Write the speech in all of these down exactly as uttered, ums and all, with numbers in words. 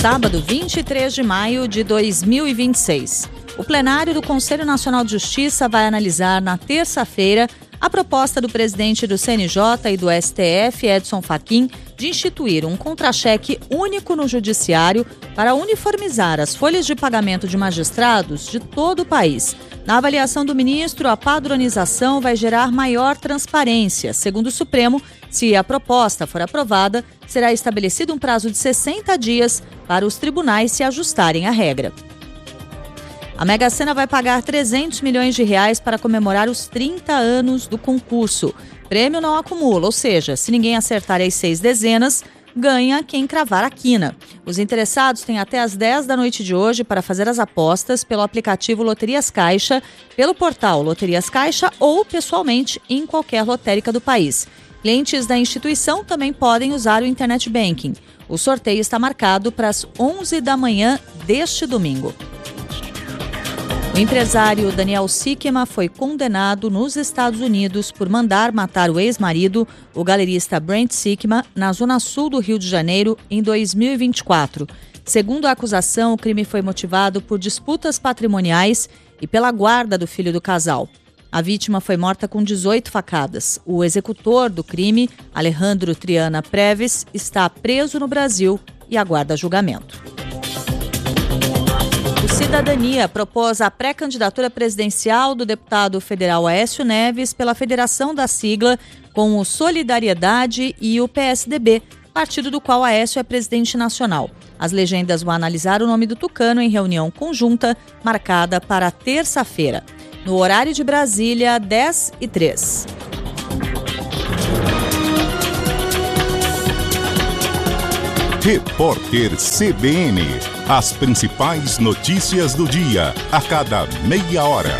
Sábado, vinte e três de maio de dois mil e vinte e seis. O plenário do Conselho Nacional de Justiça vai analisar na terça-feira a proposta do presidente do C N J e do S T F, Edson Fachin, de instituir um contra-cheque único no judiciário para uniformizar as folhas de pagamento de magistrados de todo o país. Na avaliação do ministro, a padronização vai gerar maior transparência. Segundo o Supremo, se a proposta for aprovada, será estabelecido um prazo de sessenta dias para os tribunais se ajustarem à regra. A Mega Sena vai pagar trezentos milhões de reais para comemorar os trinta anos do concurso. Prêmio não acumula, ou seja, se ninguém acertar as seis dezenas, ganha quem cravar a quina. Os interessados têm até às dez da noite de hoje para fazer as apostas pelo aplicativo Loterias Caixa, pelo portal Loterias Caixa ou pessoalmente em qualquer lotérica do país. Clientes da instituição também podem usar o Internet Banking. O sorteio está marcado para as onze da manhã deste domingo. O empresário Daniel Siquema foi condenado nos Estados Unidos por mandar matar o ex-marido, o galerista Brent Siquema, na zona sul do Rio de Janeiro, em dois mil e vinte e quatro. Segundo a acusação, o crime foi motivado por disputas patrimoniais e pela guarda do filho do casal. A vítima foi morta com dezoito facadas. O executor do crime, Alejandro Triana Preves, está preso no Brasil e aguarda julgamento. O Cidadania propôs a pré-candidatura presidencial do deputado federal Aécio Neves pela federação da sigla com o Solidariedade e o P S D B, partido do qual Aécio é presidente nacional. As legendas vão analisar o nome do tucano em reunião conjunta marcada para terça-feira. No horário de Brasília, dez e três. Repórter C B N. As principais notícias do dia, a cada meia hora.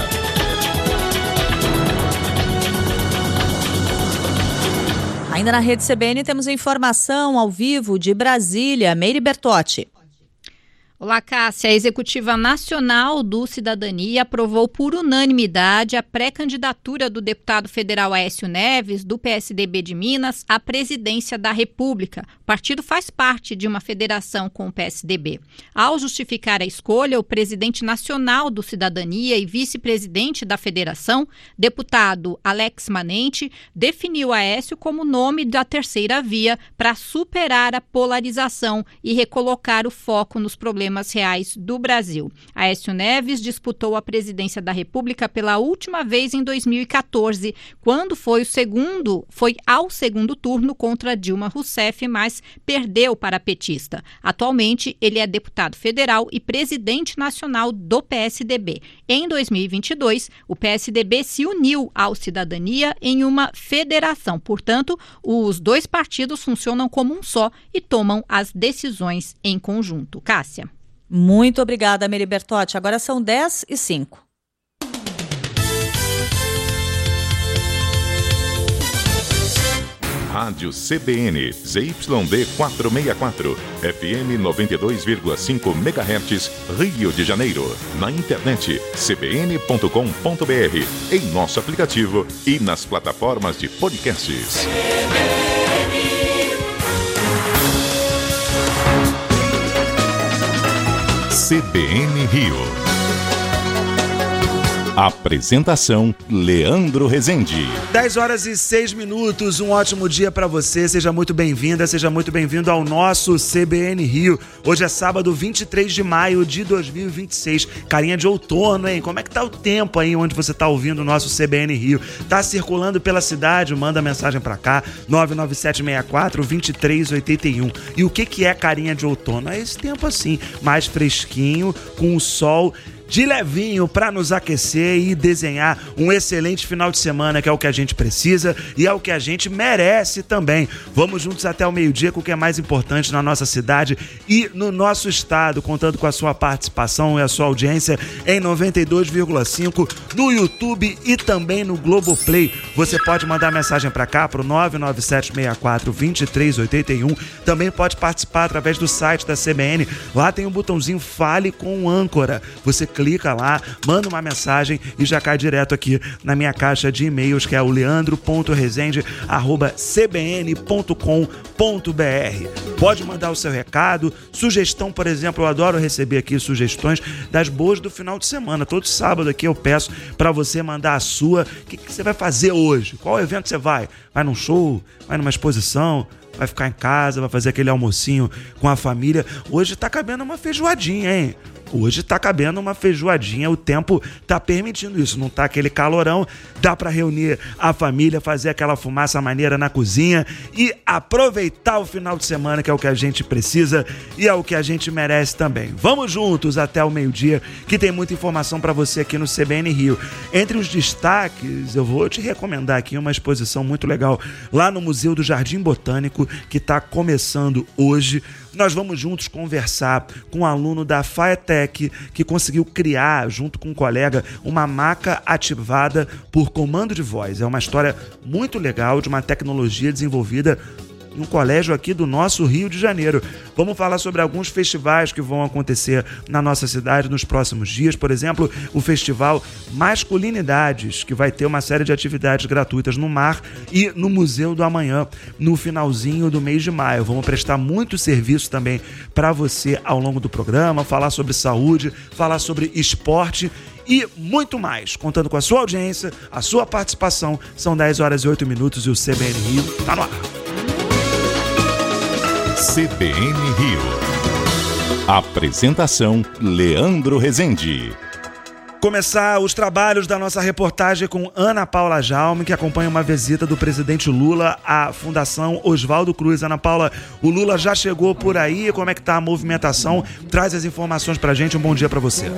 Ainda na Rede C B N temos informação ao vivo de Brasília. Meire Bertotti. Olá, Cássia. A Executiva Nacional do Cidadania aprovou por unanimidade a pré-candidatura do deputado federal Aécio Neves, do P S D B de Minas, à presidência da República. O partido faz parte de uma federação com o P S D B. Ao justificar a escolha, o presidente nacional do Cidadania e vice-presidente da federação, deputado Alex Manente, definiu Aécio como nome da terceira via para superar a polarização e recolocar o foco nos problemas reais do Brasil. Aécio Neves disputou a presidência da República pela última vez em dois mil e quatorze, quando foi o segundo, foi ao segundo turno contra Dilma Rousseff, mas perdeu para a petista. Atualmente, ele é deputado federal e presidente nacional do P S D B. Em dois mil e vinte e dois, o P S D B se uniu ao Cidadania em uma federação. Portanto, os dois partidos funcionam como um só e tomam as decisões em conjunto. Cássia. Muito obrigada, Meire Bertotti. Agora são dez e cinco. Rádio C B N, Z Y D quatrocentos e sessenta e quatro, F M noventa e dois vírgula cinco megahertz, Rio de Janeiro. Na internet, c b n ponto com ponto b r, em nosso aplicativo e nas plataformas de podcasts. C B N Rio. Apresentação Leandro Rezende. dez horas e seis minutos, um ótimo dia para você, seja muito bem-vinda, seja muito bem-vindo ao nosso C B N Rio. Hoje é sábado, vinte e três de maio de dois mil e vinte e seis, carinha de outono, hein? Como é que tá o tempo aí onde você tá ouvindo o nosso C B N Rio? Tá circulando pela cidade? Manda mensagem para cá, nove nove sete seis quatro, dois três oito um. E o que que é carinha de outono? É esse tempo assim, mais fresquinho, com o sol de levinho para nos aquecer e desenhar um excelente final de semana, que é o que a gente precisa e é o que a gente merece também. Vamos juntos até o meio-dia com o que é mais importante na nossa cidade e no nosso estado, contando com a sua participação e a sua audiência em noventa e dois vírgula cinco no YouTube e também no Globoplay. Você pode mandar mensagem para cá pro nove nove sete seis quatro, dois três oito um. Também pode participar através do site da C B N. Lá tem um botãozinho Fale com o Âncora. Você clica lá, manda uma mensagem e já cai direto aqui na minha caixa de e-mails, que é o leandro ponto rezende arroba c b n ponto com ponto b r. Pode mandar o seu recado, sugestão, por exemplo, eu adoro receber aqui sugestões das boas do final de semana. Todo sábado aqui eu peço para você mandar a sua. O que, que você vai fazer hoje? Qual evento você vai? Vai num show? Vai numa exposição? Vai ficar em casa? Vai fazer aquele almocinho com a família? Hoje tá cabendo uma feijoadinha, hein? Hoje tá cabendo uma feijoadinha, o tempo tá permitindo isso, não tá aquele calorão, dá pra reunir a família, fazer aquela fumaça maneira na cozinha e aproveitar o final de semana, que é o que a gente precisa e é o que a gente merece também. Vamos juntos até o meio-dia, que tem muita informação pra você aqui no C B N Rio. Entre os destaques, eu vou te recomendar aqui uma exposição muito legal lá no Museu do Jardim Botânico, que tá começando hoje. Nós vamos juntos conversar com um aluno da Faetec que conseguiu criar, junto com um colega, uma maca ativada por comando de voz. É uma história muito legal de uma tecnologia desenvolvida em um colégio aqui do nosso Rio de Janeiro. Vamos falar sobre alguns festivais que vão acontecer na nossa cidade nos próximos dias. Por exemplo, o Festival Masculinidades, que vai ter uma série de atividades gratuitas no Mar e no Museu do Amanhã, no finalzinho do mês de maio. Vamos prestar muito serviço também para você ao longo do programa, falar sobre saúde, falar sobre esporte e muito mais. Contando com a sua audiência, a sua participação. São dez horas e oito minutos e o C B N Rio tá no ar. C B N Rio. Apresentação: Leandro Rezende. Começar os trabalhos da nossa reportagem com Ana Paula Jaume, que acompanha uma visita do presidente Lula à Fundação Oswaldo Cruz. Ana Paula, o Lula já chegou por aí, como é que tá a movimentação? Traz as informações pra gente, um bom dia pra você.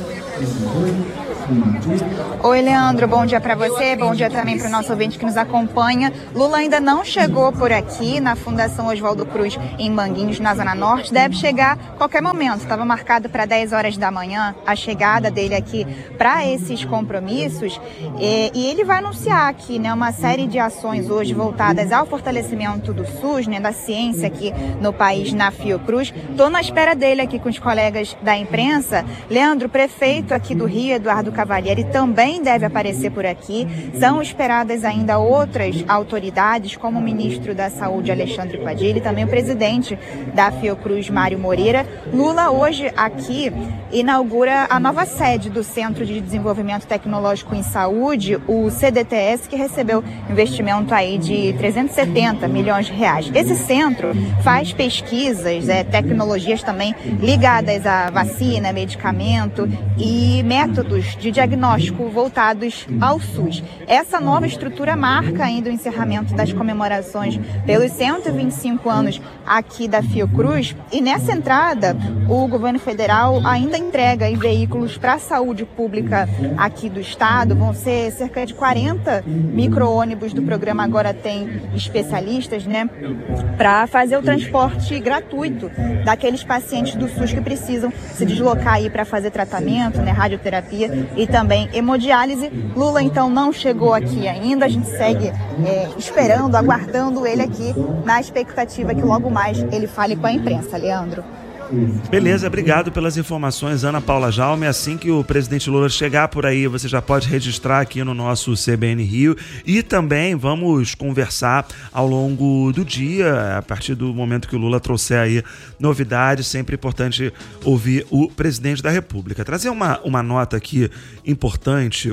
Oi, Leandro, bom dia para você, bom dia também para o nosso ouvinte que nos acompanha. Lula ainda não chegou por aqui na Fundação Oswaldo Cruz em Manguinhos, na Zona Norte. Deve chegar a qualquer momento, estava marcado para dez horas da manhã a chegada dele aqui para esses compromissos. E, e ele vai anunciar aqui, né, uma série de ações hoje voltadas ao fortalecimento do SUS, né, da ciência aqui no país, na Fiocruz. Estou na espera dele aqui com os colegas da imprensa. Leandro, prefeito aqui do Rio, Eduardo Cavalieri, também deve aparecer por aqui. São esperadas ainda outras autoridades, como o ministro da Saúde, Alexandre Padilha, e também o presidente da Fiocruz, Mário Moreira. Lula hoje aqui inaugura a nova sede do Centro de Desenvolvimento Tecnológico em Saúde, o C D T S, que recebeu investimento aí de trezentos e setenta milhões de reais. Esse centro faz pesquisas, é, tecnologias também ligadas à vacina, medicamento e métodos de diagnóstico voltados ao SUS. Essa nova estrutura marca ainda o encerramento das comemorações pelos cento e vinte e cinco anos aqui da Fiocruz, e nessa entrada o governo federal ainda entrega aí veículos para a saúde pública aqui do estado. Vão ser cerca de quarenta micro-ônibus do programa Agora Tem Especialistas, né, para fazer o transporte gratuito daqueles pacientes do SUS que precisam se deslocar aí para fazer tratamento, né, radioterapia e também hemodiálise. Lula, então, não chegou aqui ainda. A gente segue é, esperando, aguardando ele aqui, na expectativa que logo mais ele fale com a imprensa. Leandro. Beleza, obrigado pelas informações, Ana Paula Jaume. Assim que o presidente Lula chegar por aí, você já pode registrar aqui no nosso C B N Rio, e também vamos conversar ao longo do dia, a partir do momento que o Lula trouxer aí novidades. Sempre importante ouvir o presidente da República. Trazer uma, uma nota aqui importante: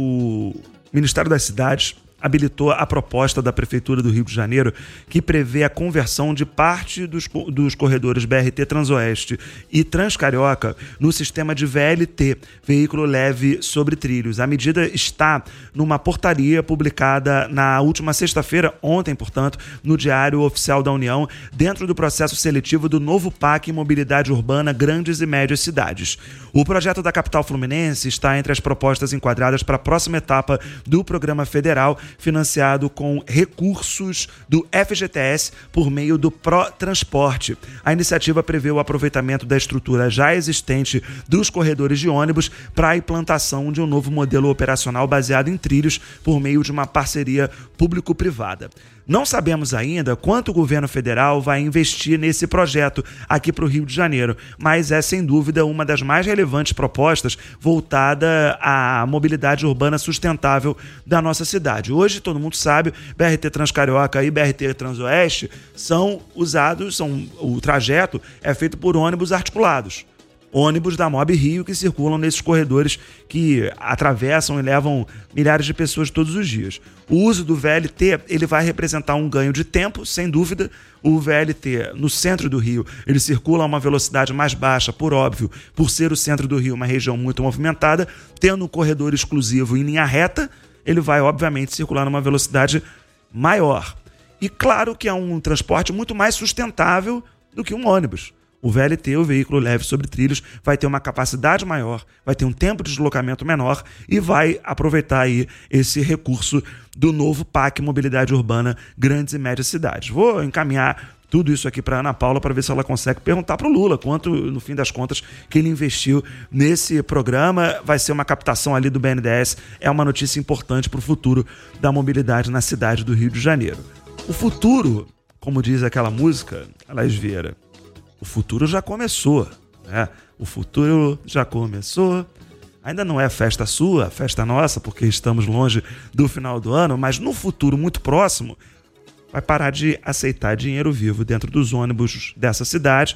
o Ministério das Cidades habilitou a proposta da Prefeitura do Rio de Janeiro, que prevê a conversão de parte dos, dos corredores B R T Transoeste e Transcarioca no sistema de V L T, veículo leve sobre trilhos. A medida está numa portaria publicada na última sexta-feira, ontem, portanto, no Diário Oficial da União, dentro do processo seletivo do novo P A C Mobilidade Urbana Grandes e Médias Cidades. O projeto da capital fluminense está entre as propostas enquadradas para a próxima etapa do programa federal, financiado com recursos do F G T S por meio do Protransporte. A iniciativa prevê o aproveitamento da estrutura já existente dos corredores de ônibus para a implantação de um novo modelo operacional baseado em trilhos por meio de uma parceria público-privada. Não sabemos ainda quanto o governo federal vai investir nesse projeto aqui para o Rio de Janeiro, mas é sem dúvida uma das mais relevantes propostas voltada à mobilidade urbana sustentável da nossa cidade. Hoje, todo mundo sabe, B R T Transcarioca e B R T Transoeste são usados, são, o trajeto é feito por ônibus articulados. Ônibus da Mob Rio que circulam nesses corredores que atravessam e levam milhares de pessoas todos os dias. O uso do V L T ele vai representar um ganho de tempo, sem dúvida. O V L T no centro do Rio ele circula a uma velocidade mais baixa, por óbvio, por ser o centro do Rio uma região muito movimentada, tendo um corredor exclusivo em linha reta, ele vai obviamente circular numa velocidade maior. E claro que é um transporte muito mais sustentável do que um ônibus. O V L T, o veículo leve sobre trilhos, vai ter uma capacidade maior, vai ter um tempo de deslocamento menor e vai aproveitar aí esse recurso do novo P A C Mobilidade Urbana Grandes e Médias Cidades. Vou encaminhar tudo isso aqui para a Ana Paula para ver se ela consegue perguntar para o Lula quanto, no fim das contas, que ele investiu nesse programa. Vai ser uma captação ali do B N D E S, é uma notícia importante para o futuro da mobilidade na cidade do Rio de Janeiro. O futuro, como diz aquela música, Laís Vieira, o futuro já começou, né? O futuro já começou. Ainda não é festa sua, festa nossa, porque estamos longe do final do ano, mas no futuro muito próximo vai parar de aceitar dinheiro vivo dentro dos ônibus dessa cidade,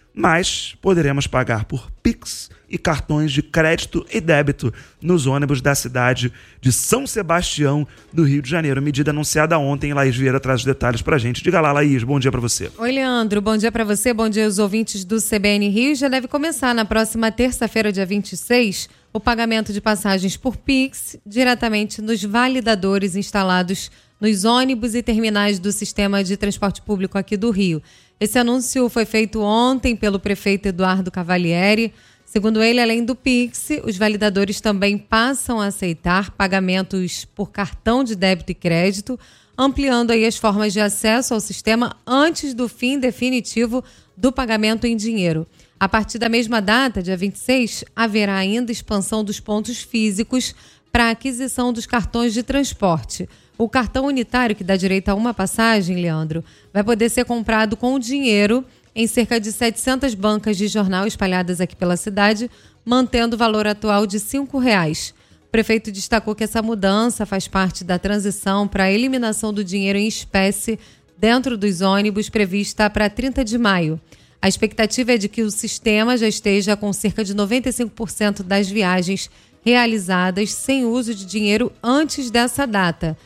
mas poderemos pagar por Pix e cartões de crédito e débito nos ônibus da cidade de São Sebastião, do Rio de Janeiro. Medida anunciada ontem. Laís Vieira traz os detalhes pra gente. Diga lá, Laís, bom dia pra você. Oi, Leandro, bom dia pra você, bom dia aos ouvintes do C B N Rio. Já deve começar na próxima terça-feira, dia vinte e seis, o pagamento de passagens por Pix diretamente nos validadores instalados nos ônibus e terminais do sistema de transporte público aqui do Rio. Esse anúncio foi feito ontem pelo prefeito Eduardo Cavalieri. Segundo ele, além do Pix, os validadores também passam a aceitar pagamentos por cartão de débito e crédito, ampliando aí as formas de acesso ao sistema antes do fim definitivo do pagamento em dinheiro. A partir da mesma data, dia vinte e seis, haverá ainda expansão dos pontos físicos para a aquisição dos cartões de transporte. O cartão unitário, que dá direito a uma passagem, Leandro, vai poder ser comprado com dinheiro em cerca de setecentas bancas de jornal espalhadas aqui pela cidade, mantendo o valor atual de cinco reais. O prefeito destacou que essa mudança faz parte da transição para a eliminação do dinheiro em espécie dentro dos ônibus prevista para trinta de maio. A expectativa é de que o sistema já esteja com cerca de noventa e cinco por cento das viagens realizadas sem uso de dinheiro antes dessa data.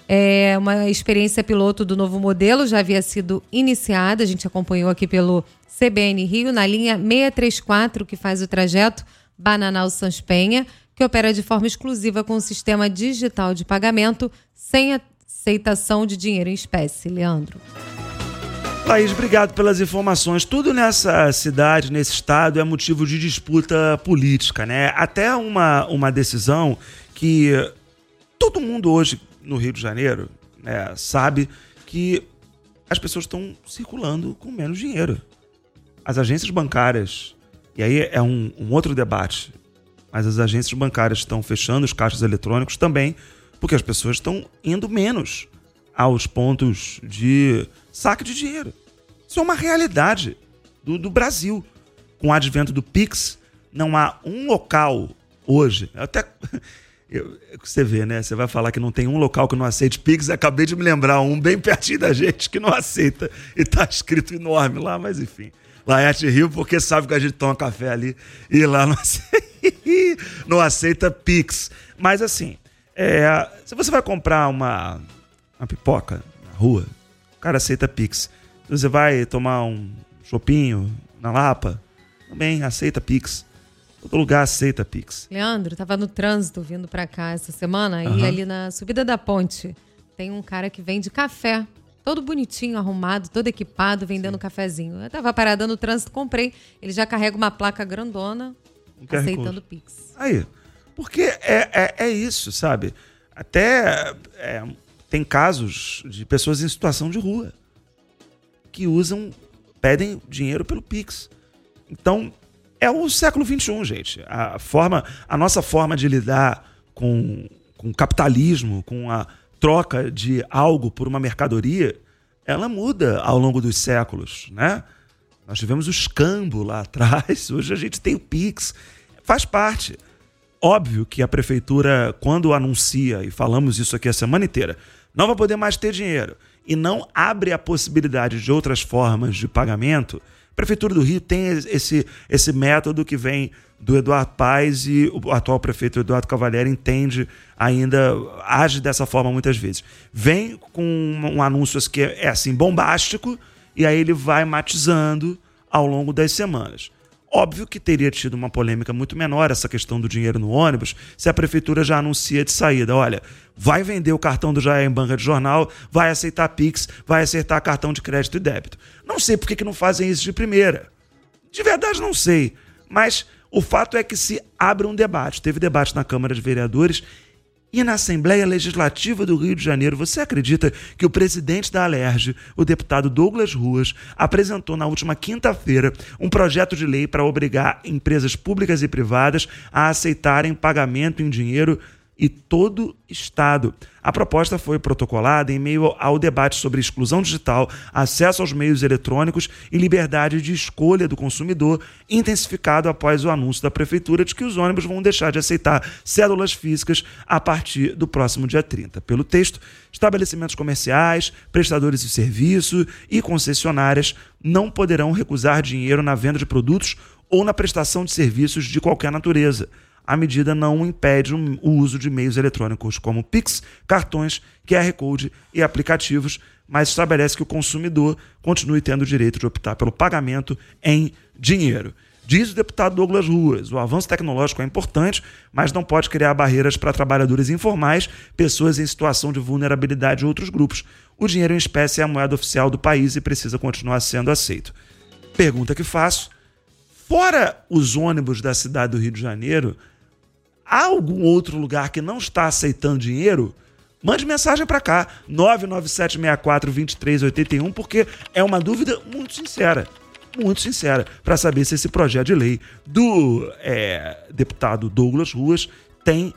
É uma experiência piloto do novo modelo, já havia sido iniciada, a gente acompanhou aqui pelo C B N Rio, na linha seiscentos e trinta e quatro, que faz o trajeto Bananal-Sãos Penha, que opera de forma exclusiva com o sistema digital de pagamento, sem aceitação de dinheiro em espécie. Leandro. Laís, obrigado pelas informações. Tudo nessa cidade, nesse estado, é motivo de disputa política, né? Até uma, uma decisão que todo mundo hoje no Rio de Janeiro, né, sabe que as pessoas estão circulando com menos dinheiro. As agências bancárias, e aí é um, um outro debate, mas as agências bancárias estão fechando os caixas eletrônicos também, porque as pessoas estão indo menos aos pontos de saque de dinheiro. Isso é uma realidade do, do Brasil. Com o advento do Pix, não há um local hoje, até... Eu, você vê, né? Você vai falar que não tem um local que não aceite Pix. Acabei de me lembrar um bem pertinho da gente que não aceita. E tá escrito enorme lá, mas enfim. Laerte Rio, porque sabe que a gente toma café ali e lá não aceita, não aceita Pix. Mas assim, é, se você vai comprar uma, uma pipoca na rua, o cara aceita Pix. Se você vai tomar um chopinho na Lapa, também aceita Pix. Todo lugar aceita Pix. Leandro, tava no trânsito vindo pra cá essa semana, uhum. E ali na subida da ponte tem um cara que vende café, todo bonitinho, arrumado, todo equipado, vendendo Sim. cafezinho. Eu tava parada no trânsito, comprei. Ele já carrega uma placa grandona, um aceitando Pix. Aí, porque é, é, é isso, sabe? Até é, tem casos de pessoas em situação de rua que usam, pedem dinheiro pelo Pix. Então, é o século vinte e um, gente. A, forma, a nossa forma de lidar com, com o capitalismo, com a troca de algo por uma mercadoria, ela muda ao longo dos séculos, né? Nós tivemos o escambo lá atrás, hoje a gente tem o Pix, faz parte. Óbvio que a prefeitura, quando anuncia, e falamos isso aqui a semana inteira, não vai poder mais ter dinheiro e não abre a possibilidade de outras formas de pagamento, a Prefeitura do Rio tem esse, esse método que vem do Eduardo Paes e o atual prefeito Eduardo Cavalieri entende ainda, age dessa forma muitas vezes. Vem com um anúncio que é, é assim, bombástico, e aí ele vai matizando ao longo das semanas. Óbvio que teria tido uma polêmica muito menor essa questão do dinheiro no ônibus se a prefeitura já anuncia de saída. Olha, vai vender o cartão do Jair em banca de jornal, vai aceitar Pix, vai aceitar cartão de crédito e débito. Não sei por que que não fazem isso de primeira. De verdade não sei, mas o fato é que se abre um debate. Teve debate na Câmara de Vereadores e na Assembleia Legislativa do Rio de Janeiro. Você acredita que o presidente da Alerj, o deputado Douglas Ruas, apresentou na última quinta-feira um projeto de lei para obrigar empresas públicas e privadas a aceitarem pagamento em dinheiro e todo Estado. A proposta foi protocolada em meio ao debate sobre exclusão digital, acesso aos meios eletrônicos e liberdade de escolha do consumidor, intensificado após o anúncio da Prefeitura de que os ônibus vão deixar de aceitar cédulas físicas a partir do próximo dia trinta. Pelo texto, estabelecimentos comerciais, prestadores de serviço e concessionárias não poderão recusar dinheiro na venda de produtos ou na prestação de serviços de qualquer natureza. A medida não impede o uso de meios eletrônicos como Pix, cartões, Q R Code e aplicativos, mas estabelece que o consumidor continue tendo o direito de optar pelo pagamento em dinheiro. Diz o deputado Douglas Ruas, o avanço tecnológico é importante, mas não pode criar barreiras para trabalhadores informais, pessoas em situação de vulnerabilidade e outros grupos. O dinheiro em espécie é a moeda oficial do país e precisa continuar sendo aceito. Pergunta que faço: fora os ônibus da cidade do Rio de Janeiro, há algum outro lugar que não está aceitando dinheiro? Mande mensagem para cá, nove nove sete seis quatro dois três oito um, porque é uma dúvida muito sincera, muito sincera, para saber se esse projeto de lei do é, deputado Douglas Ruas tem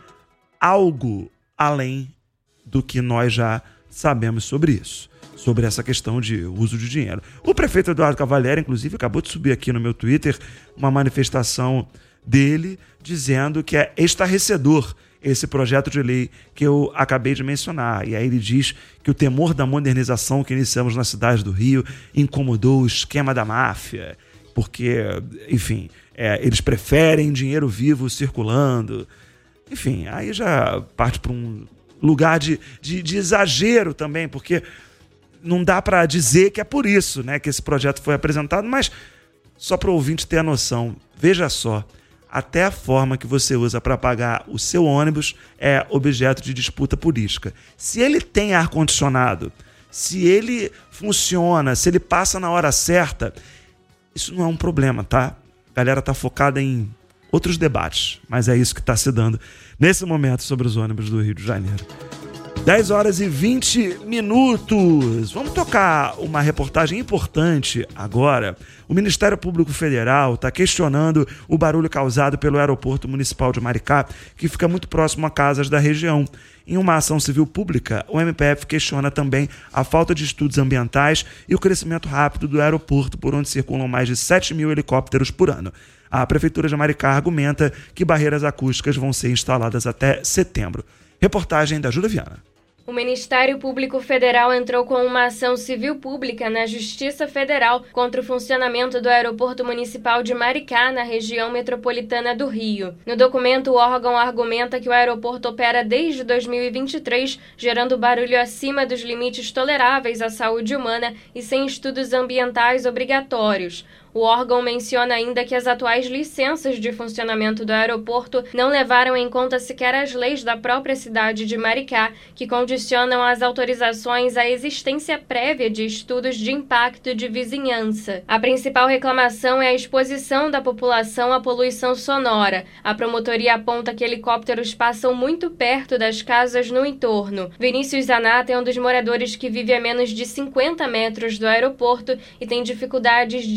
algo além do que nós já sabemos sobre isso, sobre essa questão de uso de dinheiro. O prefeito Eduardo Cavalieri, inclusive, acabou de subir aqui no meu Twitter uma manifestação dele dizendo que é estarrecedor esse projeto de lei que eu acabei de mencionar. E aí ele diz que o temor da modernização que iniciamos na cidade do Rio incomodou o esquema da máfia, porque, enfim, é, eles preferem dinheiro vivo circulando. Enfim, aí já parte para um lugar de, de, de exagero também, porque não dá para dizer que é por isso, né, que esse projeto foi apresentado, mas só para o ouvinte ter a noção, veja só, até a forma que você usa para pagar o seu ônibus é objeto de disputa política. Se ele tem ar-condicionado, se ele funciona, se ele passa na hora certa, isso não é um problema, tá? A galera tá focada em outros debates, mas é isso que está se dando nesse momento sobre os ônibus do Rio de Janeiro. dez horas e vinte minutos. Vamos tocar uma reportagem importante agora. O Ministério Público Federal está questionando o barulho causado pelo Aeroporto Municipal de Maricá, que fica muito próximo a casas da região. Em uma ação civil pública, o M P F questiona também a falta de estudos ambientais e o crescimento rápido do aeroporto, por onde circulam mais de sete mil helicópteros por ano. A Prefeitura de Maricá argumenta que barreiras acústicas vão ser instaladas até setembro. Reportagem da Júlia Viana. O Ministério Público Federal entrou com uma ação civil pública na Justiça Federal contra o funcionamento do Aeroporto Municipal de Maricá, na região metropolitana do Rio. No documento, o órgão argumenta que o aeroporto opera desde dois mil e vinte e três, gerando barulho acima dos limites toleráveis à saúde humana e sem estudos ambientais obrigatórios. O órgão menciona ainda que as atuais licenças de funcionamento do aeroporto não levaram em conta sequer as leis da própria cidade de Maricá, que condicionam as autorizações à existência prévia de estudos de impacto de vizinhança. A principal reclamação é a exposição da população à poluição sonora. A promotoria aponta que helicópteros passam muito perto das casas no entorno. Vinícius Zanata é um dos moradores que vive a menos de cinquenta metros do aeroporto e tem dificuldades diárias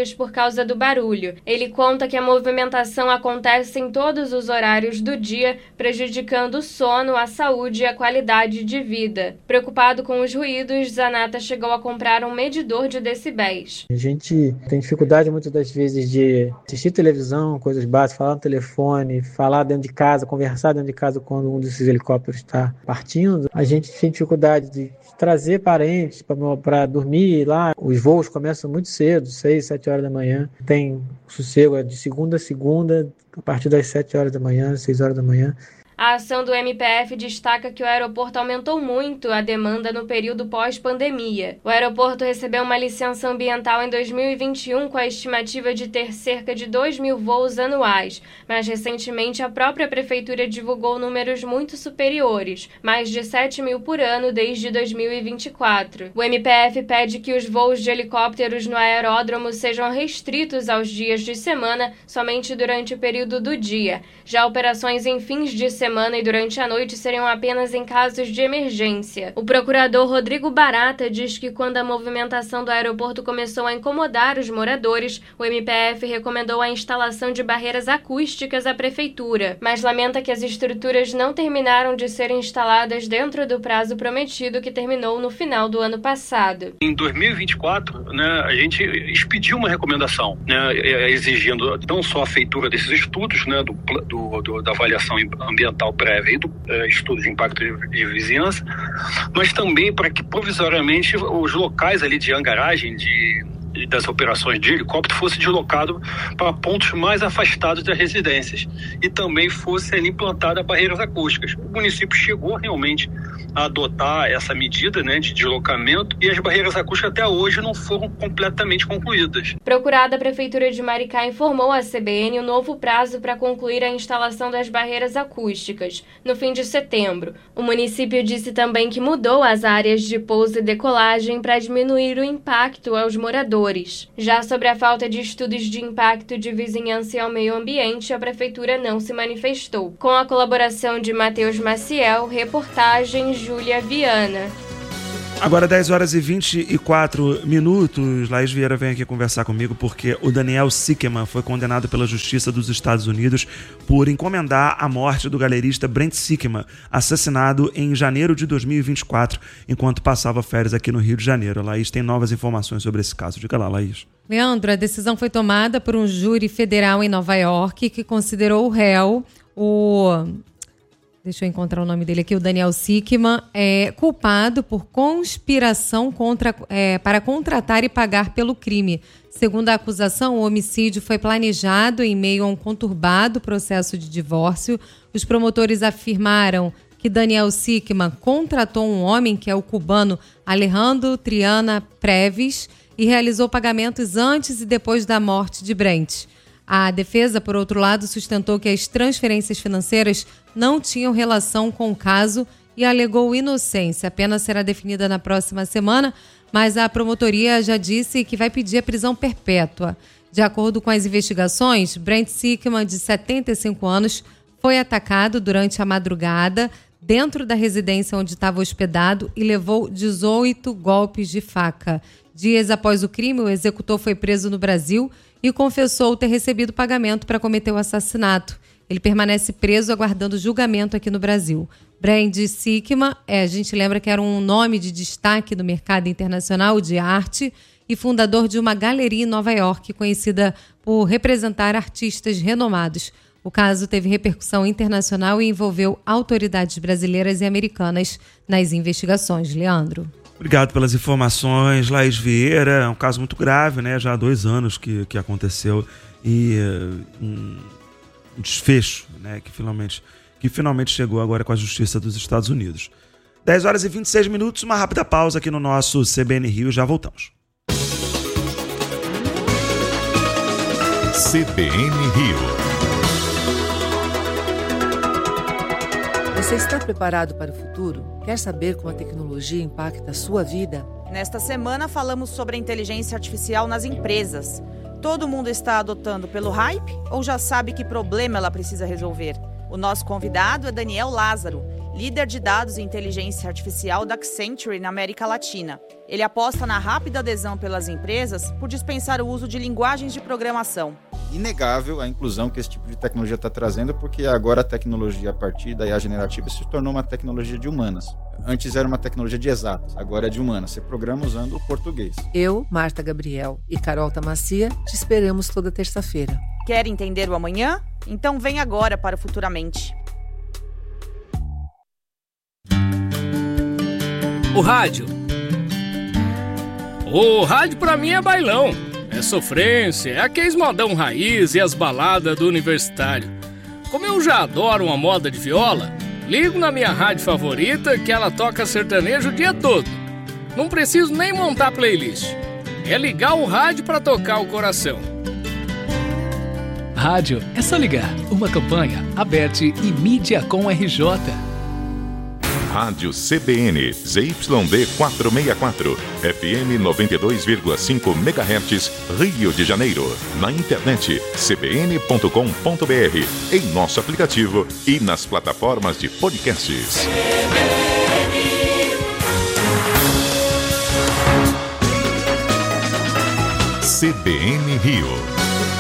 dias por causa do barulho. Ele conta que a movimentação acontece em todos os horários do dia, prejudicando o sono, a saúde e a qualidade de vida. Preocupado com os ruídos, Zanata chegou a comprar um medidor de decibéis. A gente tem dificuldade muitas das vezes de assistir televisão, coisas básicas, falar no telefone, falar dentro de casa, conversar dentro de casa quando um desses helicópteros está partindo. A gente tem dificuldade de trazer parentes para dormir lá. Os voos começam muito cedo, seis, sete horas da manhã. Tem sossego de segunda a segunda, a partir das sete horas da manhã, seis horas da manhã. A ação do M P F destaca que o aeroporto aumentou muito a demanda no período pós-pandemia. O aeroporto recebeu uma licença ambiental em dois mil e vinte e um com a estimativa de ter cerca de dois mil voos anuais, mas recentemente a própria prefeitura divulgou números muito superiores, mais de sete mil por ano desde dois mil e vinte e quatro. O M P F pede que os voos de helicópteros no aeródromo sejam restritos aos dias de semana somente durante o período do dia. Já operações em fins de semana semana e durante a noite seriam apenas em casos de emergência. O procurador Rodrigo Barata diz que quando a movimentação do aeroporto começou a incomodar os moradores, o M P F recomendou a instalação de barreiras acústicas à prefeitura, mas lamenta que as estruturas não terminaram de ser instaladas dentro do prazo prometido, que terminou no final do ano passado. Em dois mil e vinte e quatro, né, a gente expediu uma recomendação, né, exigindo não só a feitura desses estudos, né, do, do, do, da avaliação ambiental prévia e do uh, estudo de impacto de, de vizinhança, mas também para que provisoriamente os locais ali de hangaragem de, de, das operações de helicóptero fossem deslocados para pontos mais afastados das residências e também fossem implantadas barreiras acústicas. O município chegou realmente a adotar essa medida, né, de deslocamento, e as barreiras acústicas até hoje não foram completamente concluídas. Procurada, a Prefeitura de Maricá informou à C B N o novo prazo para concluir a instalação das barreiras acústicas, no fim de setembro. O município disse também que mudou as áreas de pouso e decolagem para diminuir o impacto aos moradores. Já sobre a falta de estudos de impacto de vizinhança e ao meio ambiente, a Prefeitura não se manifestou. Com a colaboração de Matheus Maciel, reportagem Júlia Viana. Agora dez horas e vinte e quatro minutos, Laís Vieira vem aqui conversar comigo porque o Daniel Sickman foi condenado pela Justiça dos Estados Unidos por encomendar a morte do galerista Brent Sickman, assassinado em janeiro de dois mil e vinte e quatro, enquanto passava férias aqui no Rio de Janeiro. A Laís tem novas informações sobre esse caso. Diga lá, Laís. Leandro, a decisão foi tomada por um júri federal em Nova York que considerou o réu, o... Deixa eu encontrar o nome dele aqui, o Daniel Sickman, é culpado por conspiração contra, é, para contratar e pagar pelo crime. Segundo a acusação, o homicídio foi planejado em meio a um conturbado processo de divórcio. Os promotores afirmaram que Daniel Sickman contratou um homem, que é o cubano Alejandro Triana Previs, e realizou pagamentos antes e depois da morte de Brent. A defesa, por outro lado, sustentou que as transferências financeiras não tinham relação com o caso e alegou inocência. A pena será definida na próxima semana, mas a promotoria já disse que vai pedir a prisão perpétua. De acordo com as investigações, Brent Sickman, de setenta e cinco anos, foi atacado durante a madrugada dentro da residência onde estava hospedado e levou dezoito golpes de faca. Dias após o crime, o executor foi preso no Brasil e confessou ter recebido pagamento para cometer o assassinato. Ele permanece preso aguardando julgamento aqui no Brasil. Brent Sickman, é, a gente lembra que era um nome de destaque no mercado internacional de arte e fundador de uma galeria em Nova York, conhecida por representar artistas renomados. O caso teve repercussão internacional e envolveu autoridades brasileiras e americanas nas investigações. Leandro. Obrigado pelas informações, Laís Vieira. É um caso muito grave, né? Já há dois anos que, que aconteceu e uh, um, um desfecho, né? Que finalmente, que finalmente chegou agora com a Justiça dos Estados Unidos. dez horas e vinte e seis minutos, uma rápida pausa aqui no nosso C B N Rio, já voltamos. C B N Rio. Você está preparado para o futuro? Quer saber como a tecnologia impacta a sua vida? Nesta semana falamos sobre a inteligência artificial nas empresas. Todo mundo está adotando pelo hype ou já sabe que problema ela precisa resolver? O nosso convidado é Daniel Lázaro. líder de dados e inteligência artificial da Accenture na América Latina. Ele aposta na rápida adesão pelas empresas por dispensar o uso de linguagens de programação. Inegável a inclusão que esse tipo de tecnologia está trazendo, porque agora a tecnologia a partir da I A generativa se tornou uma tecnologia de humanas. Antes era uma tecnologia de exatas, agora é de humanas. Você programa usando o português. Eu, Marta Gabriel e Carol Tamacia te esperamos toda terça-feira. Quer entender o amanhã? Então vem agora para o Futuramente. O rádio. O rádio pra mim é bailão. É sofrência, é aqueles modão raiz e as baladas do universitário. Como eu já adoro uma moda de viola, ligo na minha rádio favorita que ela toca sertanejo o dia todo. Não preciso nem montar playlist. É ligar o rádio pra tocar o coração. Rádio é só ligar. Uma campanha, Aberte e Mídia com R J. Rádio C B N, Z Y D quatrocentos e sessenta e quatro, F M noventa e dois vírgula cinco megahertz, Rio de Janeiro. Na internet, c b n ponto com ponto b r, em nosso aplicativo e nas plataformas de podcasts. C B N Rio.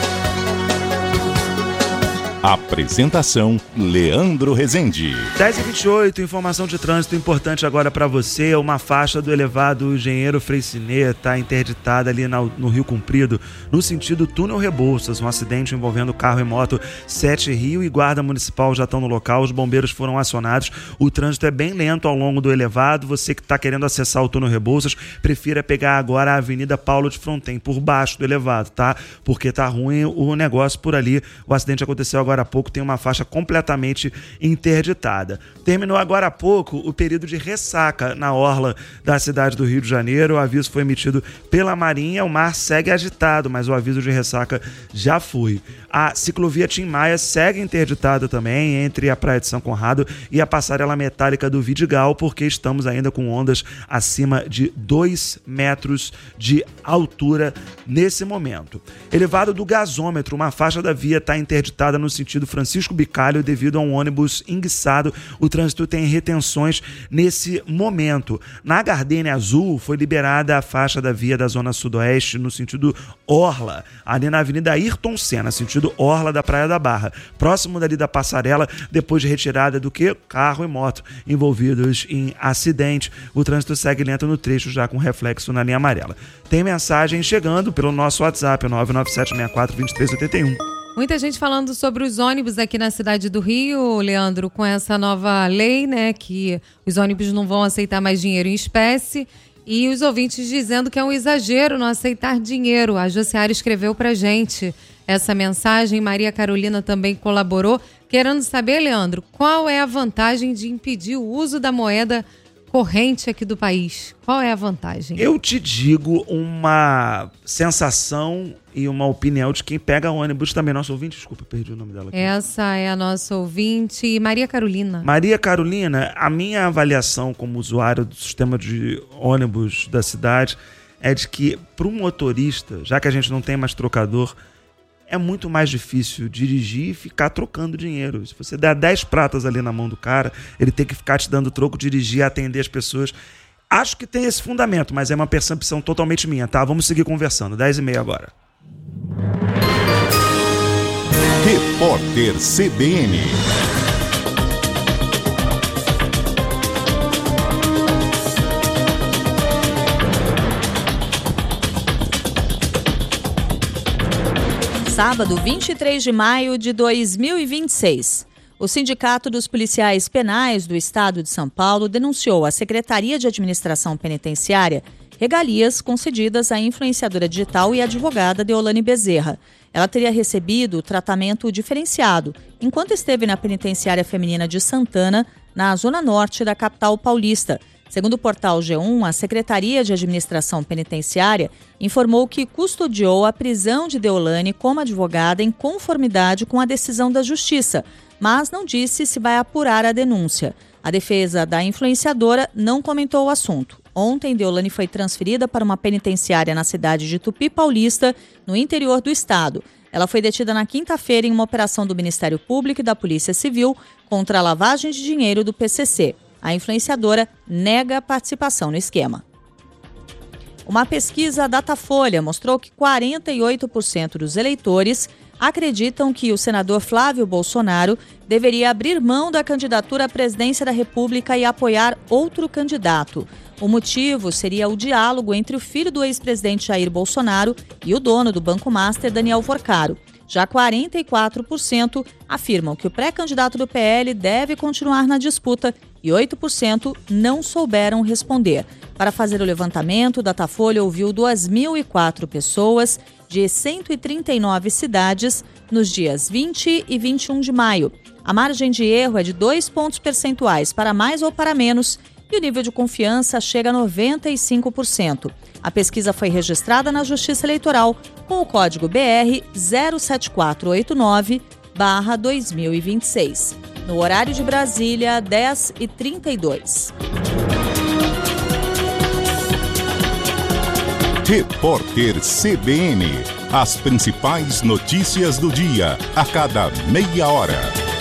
Apresentação, Leandro Rezende. dez e vinte e oito, informação de trânsito importante agora para você. Uma faixa do elevado Engenheiro Freycinet está interditada ali no Rio Comprido, no sentido túnel Rebouças. Um acidente envolvendo carro e moto. Sete Rio e Guarda Municipal já estão no local. Os bombeiros foram acionados. O trânsito é bem lento ao longo do elevado. Você que está querendo acessar o túnel Rebouças, prefira pegar agora a Avenida Paulo de Fronten, por baixo do elevado, tá? Porque tá ruim o negócio por ali. O acidente aconteceu agora há pouco, tem uma faixa completamente interditada. Terminou agora há pouco o período de ressaca na orla da cidade do Rio de Janeiro. O aviso foi emitido pela Marinha. O mar segue agitado, mas o aviso de ressaca já foi. A ciclovia Tim Maia segue interditada também entre a Praia de São Conrado e a passarela metálica do Vidigal, porque estamos ainda com ondas acima de dois metros de altura nesse momento. Elevado do Gasômetro, uma faixa da via está interditada no sentido Francisco Bicalho devido a um ônibus enguiçado. O trânsito tem retenções nesse momento. Na Gardênia Azul foi liberada a faixa da via da Zona Sudoeste no sentido Orla, ali na Avenida Ayrton Senna, sentido Orla da Praia da Barra, próximo dali da passarela, depois de retirada do que? Carro e moto envolvidos em acidente. O trânsito segue lento no trecho, já com reflexo na linha amarela. Tem mensagem chegando pelo nosso WhatsApp, nove nove sete seis quatro dois três oito um. Muita gente falando sobre os ônibus aqui na cidade do Rio, Leandro, com essa nova lei, né, que os ônibus não vão aceitar mais dinheiro em espécie, e os ouvintes dizendo que é um exagero não aceitar dinheiro. A Josiara escreveu pra gente essa mensagem, Maria Carolina também colaborou, querendo saber, Leandro, qual é a vantagem de impedir o uso da moeda corrente aqui do país? Qual é a vantagem? Eu te digo uma sensação e uma opinião de quem pega ônibus também. Nosso ouvinte, desculpa, perdi o nome dela aqui. Essa é a nossa ouvinte, Maria Carolina. Maria Carolina, a minha avaliação como usuário do sistema de ônibus da cidade é de que, para um motorista, já que a gente não tem mais trocador, é muito mais difícil dirigir e ficar trocando dinheiro. Se você der dez pratas ali na mão do cara, ele tem que ficar te dando troco, dirigir, atender as pessoas. Acho que tem esse fundamento, mas é uma percepção totalmente minha, tá? Vamos seguir conversando. dez e meia agora. Repórter C B N. Sábado, vinte e três de maio de dois mil e vinte e seis. O Sindicato dos Policiais Penais do Estado de São Paulo denunciou à Secretaria de Administração Penitenciária regalias concedidas à influenciadora digital e advogada Deolane Bezerra. Ela teria recebido tratamento diferenciado enquanto esteve na penitenciária feminina de Santana, na zona norte da capital paulista. Segundo o portal G um, a Secretaria de Administração Penitenciária informou que custodiou a prisão de Deolane como advogada em conformidade com a decisão da Justiça, mas não disse se vai apurar a denúncia. A defesa da influenciadora não comentou o assunto. Ontem, Deolane foi transferida para uma penitenciária na cidade de Tupi Paulista, no interior do estado. Ela foi detida na quinta-feira em uma operação do Ministério Público e da Polícia Civil contra a lavagem de dinheiro do P C C. A influenciadora nega participação no esquema. Uma pesquisa Datafolha mostrou que quarenta e oito por cento dos eleitores acreditam que o senador Flávio Bolsonaro deveria abrir mão da candidatura à presidência da República e apoiar outro candidato. O motivo seria o diálogo entre o filho do ex-presidente Jair Bolsonaro e o dono do Banco Master, Daniel Forcaro. Já quarenta e quatro por cento afirmam que o pré-candidato do P L deve continuar na disputa e oito por cento não souberam responder. Para fazer o levantamento, o Datafolha ouviu duas mil e quatro pessoas de cento e trinta e nove cidades nos dias vinte e vinte e um de maio. A margem de erro é de dois pontos percentuais para mais ou para menos e o nível de confiança chega a noventa e cinco por cento. A pesquisa foi registrada na Justiça Eleitoral com o código B R zero sete quatro oito nove barra dois mil e vinte e seis. No horário de Brasília, dez e trinta e dois. Repórter C B N. As principais notícias do dia, a cada meia hora.